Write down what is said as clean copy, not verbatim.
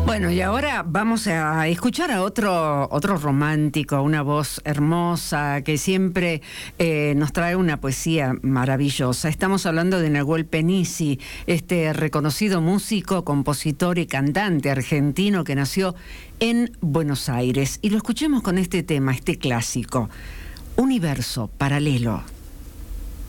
Bueno, y ahora vamos a escuchar a otro romántico, una voz hermosa que siempre nos trae una poesía maravillosa. Estamos hablando de Nahuel Penisi, este reconocido músico, compositor y cantante argentino que nació en Buenos Aires. Y lo escuchemos con este tema, este clásico, Universo Paralelo.